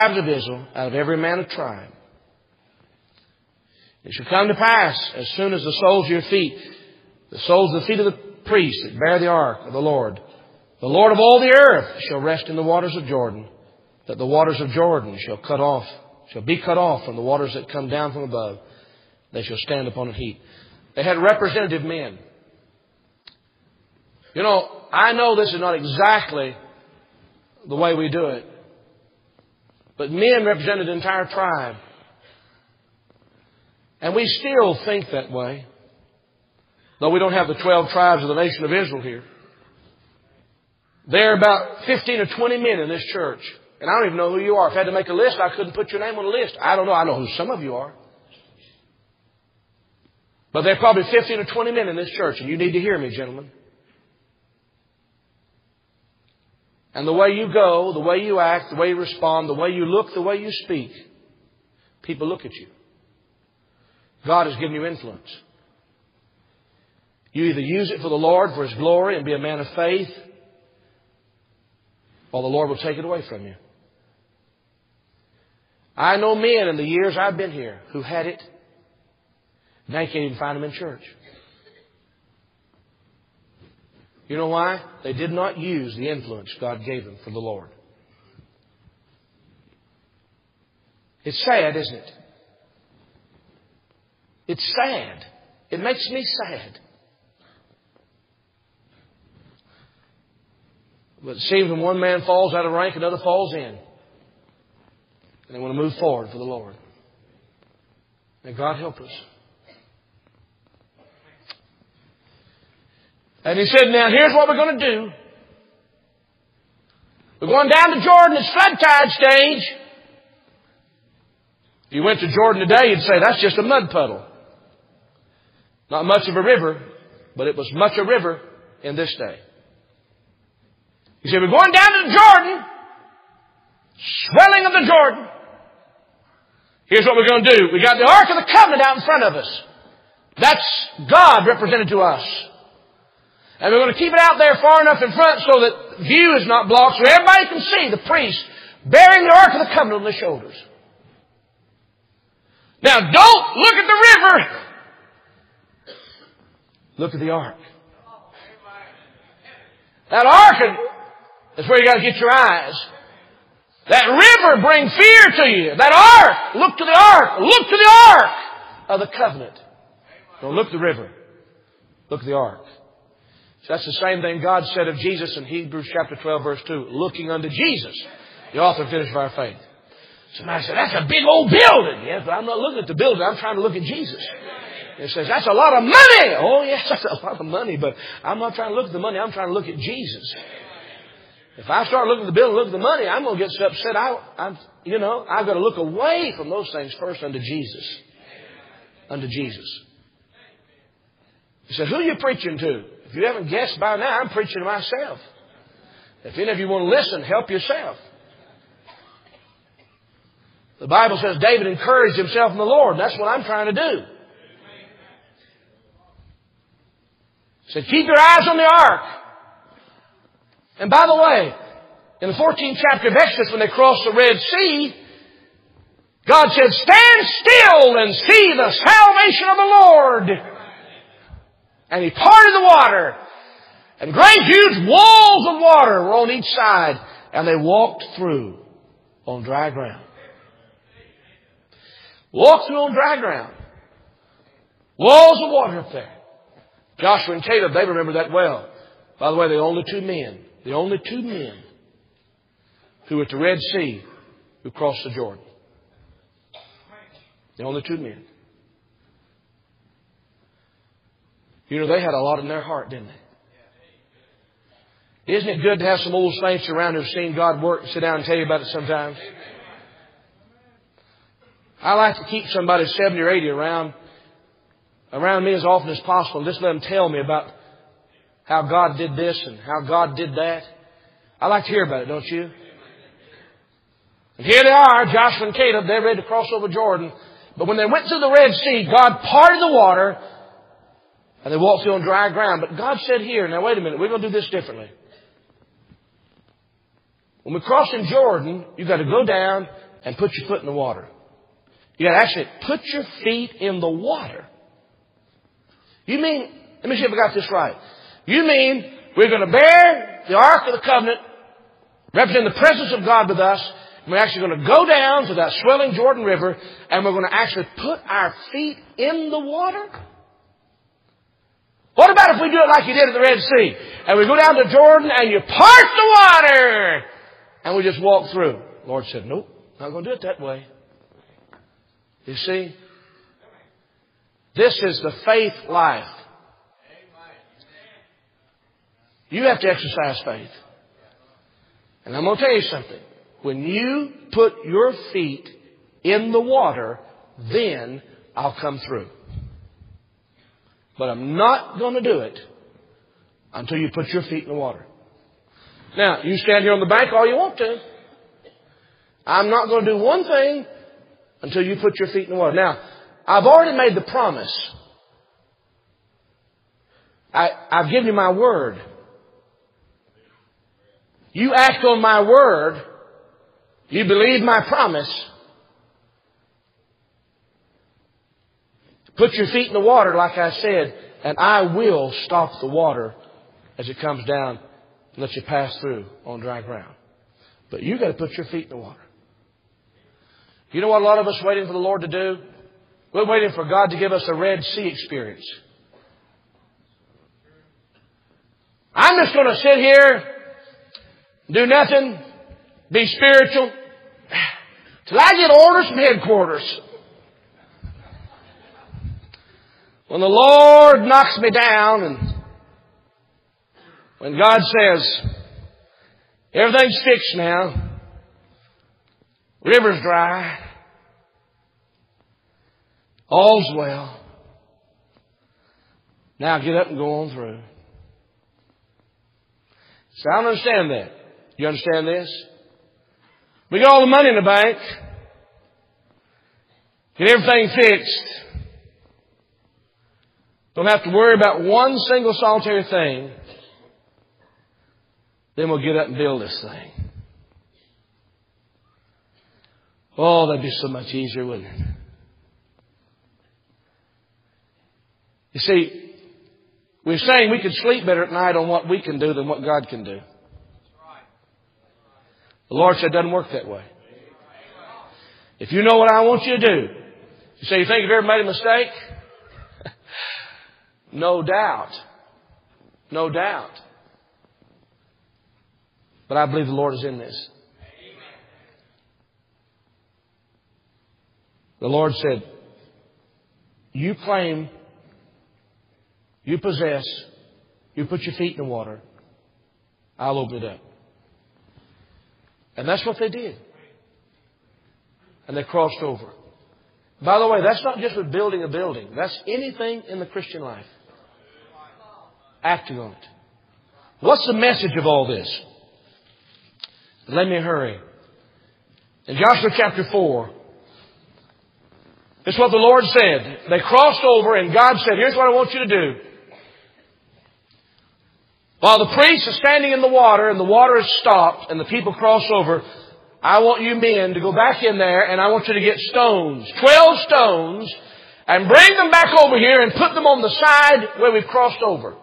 tribes of Israel, out of every man a tribe. It shall come to pass, as soon as the soles of your feet, the soles of the feet of the priests that bear the ark of the Lord of all the earth shall rest in the waters of Jordan, that the waters of Jordan shall be cut off from the waters that come down from above. They shall stand upon a heap. They had representative men. You know, I know this is not exactly the way we do it, but men represented the entire tribe. And we still think that way, though we don't have the 12 tribes of the nation of Israel here. There are about 15 or 20 men in this church. And I don't even know who you are. If I had to make a list, I couldn't put your name on the list. I don't know. I know who some of you are. But there are probably 15 or 20 men in this church, and you need to hear me, gentlemen. And the way you go, the way you act, the way you respond, the way you look, the way you speak, people look at you. God has given you influence. You either use it for the Lord, for His glory, and be a man of faith, or the Lord will take it away from you. I know men in the years I've been here who had it. Now you can't even find them in church. You know why? They did not use the influence God gave them for the Lord. It's sad, isn't it? It's sad. It makes me sad. But it seems when one man falls out of rank, another falls in. And they want to move forward for the Lord. May God help us. And he said, now here's what we're going to do. We're going down to Jordan. It's flood tide stage. If you went to Jordan today, you'd say that's just a mud puddle. Not much of a river, but it was much a river in this day. He said, we're going down to Jordan. Swelling of the Jordan. Here's what we're going to do. We got the Ark of the Covenant out in front of us. That's God represented to us. And we're going to keep it out there far enough in front so that view is not blocked, so everybody can see the priest bearing the Ark of the Covenant on their shoulders. Now, don't look at the river. Look at the Ark. That Ark is where you got to get your eyes. That river brings fear to you. That Ark, look to the Ark. Look to the Ark of the Covenant. Don't look at the river. Look at the Ark. So that's the same thing God said of Jesus in Hebrews chapter 12, verse 2. Looking unto Jesus, the author and finisher of our faith. Somebody said, that's a big old building. Yes, but I'm not looking at the building. I'm trying to look at Jesus. It says, that's a lot of money. Oh, yes, that's a lot of money. But I'm not trying to look at the money. I'm trying to look at Jesus. If I start looking at the building, look at the money, I'm going to get so upset. I've got to look away from those things first unto Jesus. Unto Jesus. He said, who are you preaching to? If you haven't guessed by now, I'm preaching to myself. If any of you want to listen, help yourself. The Bible says David encouraged himself in the Lord. And that's what I'm trying to do. He said, keep your eyes on the ark. And by the way, in the 14th chapter of Exodus, when they crossed the Red Sea, God said, stand still and see the salvation of the Lord. And He parted the water. And great huge walls of water were on each side. And they walked through on dry ground. Walked through on dry ground. Walls of water up there. Joshua and Caleb, they remember that well. By the way, the only two men who were at the Red Sea who crossed the Jordan. The only two men. You know, they had a lot in their heart, didn't they? Isn't it good to have some old saints around who've seen God work and sit down and tell you about it sometimes? I like to keep somebody 70 or 80 around me as often as possible and just let them tell me about how God did this and how God did that. I like to hear about it, don't you? And here they are, Joshua and Caleb, they're ready to cross over Jordan. But when they went through the Red Sea, God parted the water and they walked through on dry ground. But God said here, now wait a minute, we're going to do this differently. When we cross in Jordan, you've got to go down and put your foot in the water. You got to actually put your feet in the water. You mean, let me see if I got this right. You mean we're going to bear the Ark of the Covenant, represent the presence of God with us, and we're actually going to go down to that swelling Jordan River, and we're going to actually put our feet in the water? What about if we do it like you did at the Red Sea? And we go down to Jordan and you part the water, and we just walk through. The Lord said, nope, not going to do it that way. You see? This is the faith life. You have to exercise faith. And I'm going to tell you something. When you put your feet in the water, then I'll come through. But I'm not going to do it until you put your feet in the water. Now, you stand here on the bank all you want to. I'm not going to do one thing until you put your feet in the water. Now, I've already made the promise. I've given you my word. You act on my word. You believe my promise. Put your feet in the water, like I said, and I will stop the water as it comes down and let you pass through on dry ground. But you've got to put your feet in the water. You know what a lot of us are waiting for the Lord to do? We're waiting for God to give us a Red Sea experience. I'm just going to sit here, do nothing, be spiritual, till I get orders from headquarters. When the Lord knocks me down and when God says, everything's fixed now, river's dry, all's well, now get up and go on through. So I don't understand that. You understand this? We got all the money in the bank, get everything fixed. Don't have to worry about one single solitary thing. Then we'll get up and build this thing. Oh, that'd be so much easier, wouldn't it? You see, we're saying we could sleep better at night on what we can do than what God can do. The Lord said it doesn't work that way. If you know what I want you to do, you say, you think you've ever made a mistake? No doubt. No doubt. But I believe the Lord is in this. The Lord said, you claim, you possess, you put your feet in the water, I'll open it up. And that's what they did. And they crossed over. By the way, that's not just with building a building. That's anything in the Christian life. Acting on it. What's the message of all this? Let me hurry. In Joshua chapter 4, this is what the Lord said. They crossed over and God said, here's what I want you to do. While the priest is standing in the water and the water is stopped and the people cross over, I want you men to go back in there and I want you to get stones, 12 stones, and bring them back over here and put them on the side where we've crossed over.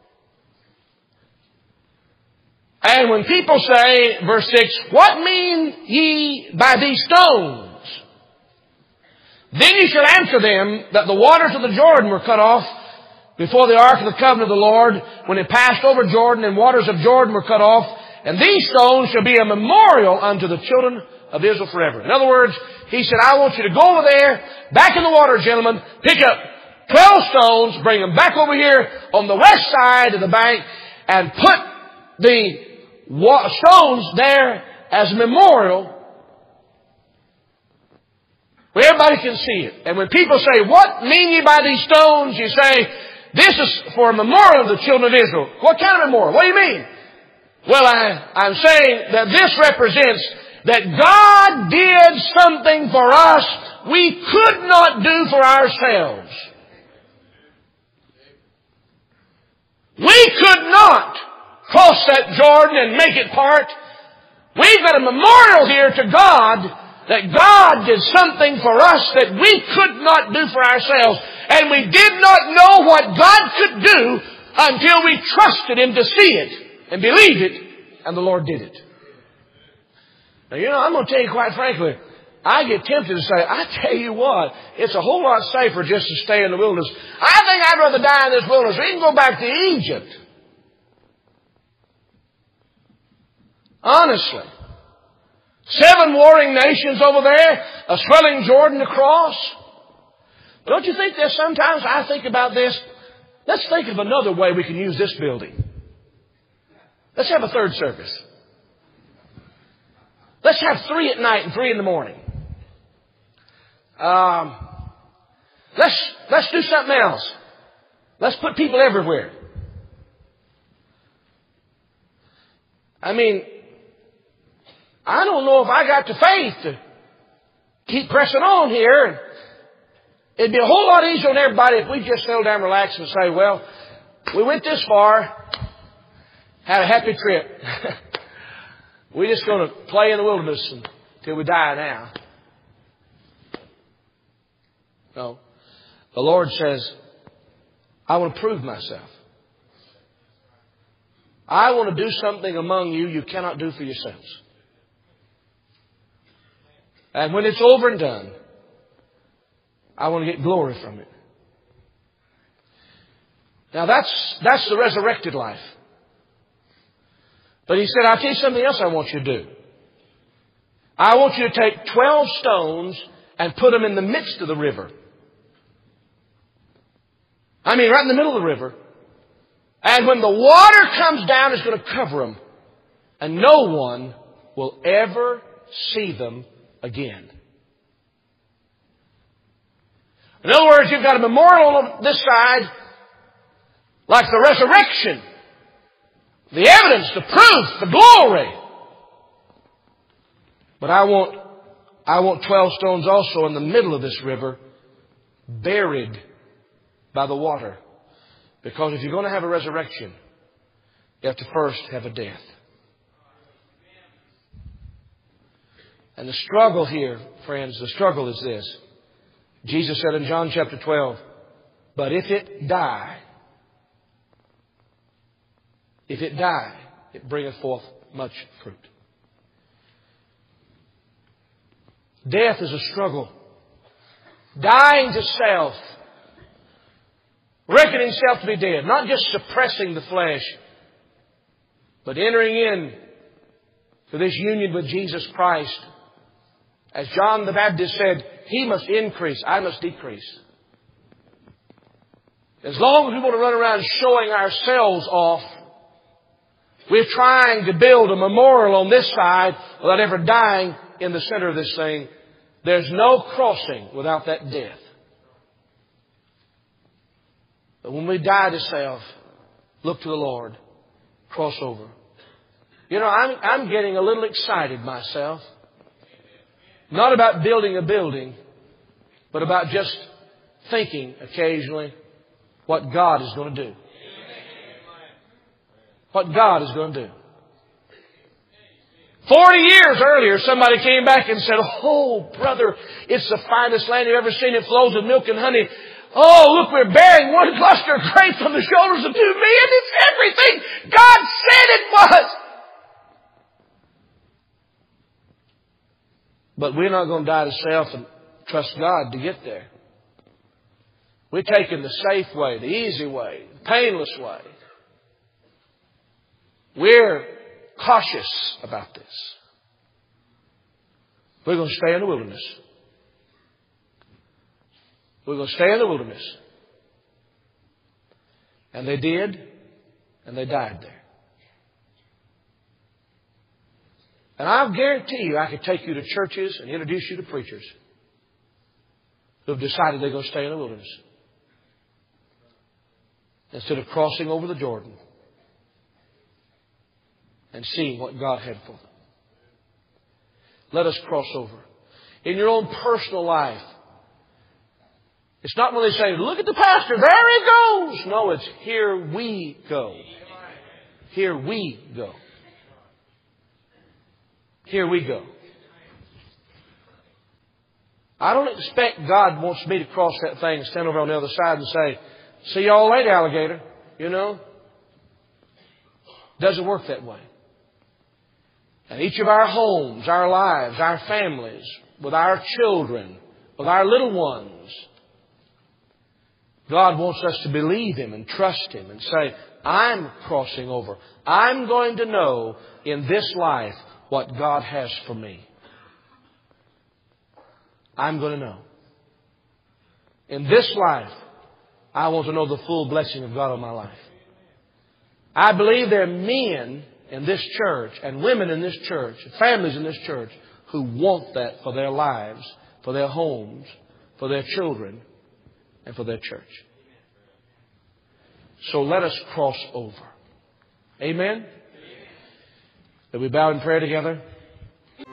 And when people say, verse 6, what mean ye by these stones? Then you shall answer them that the waters of the Jordan were cut off before the ark of the covenant of the Lord, when it passed over Jordan, and waters of Jordan were cut off. And these stones shall be a memorial unto the children of Israel forever. In other words, he said, I want you to go over there, back in the water, gentlemen, pick up 12 stones, bring them back over here on the west side of the bank, and put the stones there as a memorial where everybody can see it. And when people say, what mean ye by these stones? You say, this is for a memorial of the children of Israel. What kind of memorial? What do you mean? Well, I'm saying that this represents that God did something for us we could not do for ourselves. We could not cross that Jordan and make it part. We've got a memorial here to God that God did something for us that we could not do for ourselves. And we did not know what God could do until we trusted Him to see it and believe it, and the Lord did it. Now, I'm going to tell you quite frankly, I get tempted to say, I tell you what, it's a whole lot safer just to stay in the wilderness. I think I'd rather die in this wilderness. We can go back to Egypt. Honestly. 7 warring nations over there, a swelling Jordan across. Don't you think that sometimes I think about this? Let's think of another way we can use this building. Let's have a third service. Let's have 3 at night and 3 in the morning. Let's do something else. Let's put people everywhere. I mean, I don't know if I got the faith to keep pressing on here. It'd be a whole lot easier on everybody if we just settle down and relax and say, well, we went this far, had a happy trip. We're just going to play in the wilderness until we die now. No. The Lord says, I want to prove myself. I want to do something among you you cannot do for yourselves. And when it's over and done, I want to get glory from it. Now that's the resurrected life. But He said, I'll tell you something else I want you to do. I want you to take 12 stones and put them in the midst of the river. I mean, right in the middle of the river. And when the water comes down, it's going to cover them. And no one will ever see them again. In other words, you've got a memorial on this side, like the resurrection, the evidence, the proof, the glory. But I want 12 stones also in the middle of this river, buried by the water. Because if you're going to have a resurrection, you have to first have a death. And the struggle here, friends, the struggle is this. Jesus said in John chapter 12, but if it die, it bringeth forth much fruit. Death is a struggle. Dying to self. Reckoning self to be dead. Not just suppressing the flesh, but entering in to this union with Jesus Christ. As John the Baptist said, He must increase, I must decrease. As long as we want to run around showing ourselves off, we're trying to build a memorial on this side without ever dying in the center of this thing. There's no crossing without that death. But when we die to self, look to the Lord, cross over. You know, I'm getting a little excited myself. Not about building a building, but about just thinking occasionally what God is going to do. What God is going to do. 40 years earlier, somebody came back and said, oh, brother, it's the finest land you've ever seen. It flows with milk and honey. Oh, look, we're bearing one cluster of grapes on the shoulders of 2 men. It's everything God said it was. But we're not going to die to self and trust God to get there. We're taking the safe way, the easy way, the painless way. We're cautious about this. We're going to stay in the wilderness. We're going to stay in the wilderness. And they did, and they died there. And I'll guarantee you I could take you to churches and introduce you to preachers who have decided they're going to stay in the wilderness instead of crossing over the Jordan and seeing what God had for them. Let us cross over. In your own personal life, it's not when they say, look at the pastor, there he goes. No, it's here we go. Here we go. Here we go. I don't expect God wants me to cross that thing and stand over on the other side and say, see y'all later, alligator. You know? Doesn't work that way. And each of our homes, our lives, our families, with our children, with our little ones, God wants us to believe Him and trust Him and say, I'm crossing over. I'm going to know in this life what God has for me. I'm going to know. In this life, I want to know the full blessing of God on my life. I believe there are men in this church and women in this church, families in this church, who want that for their lives, for their homes, for their children, and for their church. So let us cross over. Amen? That we bow in prayer together.